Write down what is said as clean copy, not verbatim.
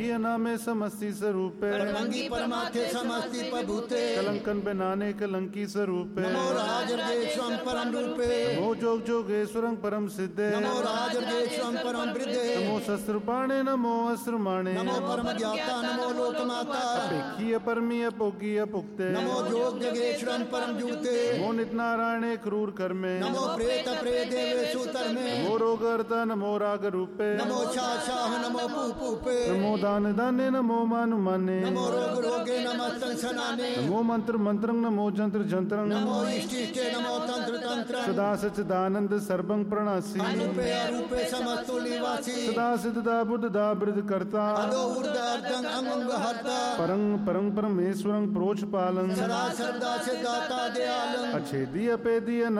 परमंगी अनामे समस्ति स्वरूपे परमंगी परमार्थे समस्ति प्रभूते कलंकन बनाने कलंकी स्वरूपे नमो राजर्गेश्वरं परम रूपे नमो जोग जोगेश्वरं परम सिद्धे नमो राजर्गेश्वरं परम वृद्धे नमो शस्त्रपाणे नमो अस्त्रमाणे नमो परम ज्ञाता नमो लोकमाता अपेक्षीय परमीय पोगीय पुक्ते नमो जोग जगेश्वरं परम जूते नमो नित नारायणे क्रूर कर्मे नमो प्रेत प्रे देवेषु धर्मे नमो रोगर्ता नमो राग रूपे नमो शाह नमो पूपे नमो दान दाने नमो मानु माने नमो रोग रोगे नमः संसनाने नमो मंत्र मंत्रं नमो जंत्र जंत्रं नमो इष्टिष्टे नमो तंत्र तंत्र सदा सच्चिदानंद सर्वं प्रणासी अनुपे अरूपे समस्तो निवासी सदा सिद्धदा बुद्धदा वृद्ध कर्ता अदो ऊर्ध्वं अंग हर्ता परं परं परमेश्वरं प्रोच पालन सदा सर्वदा से दाता दयालं अच्छेदीय पेदीय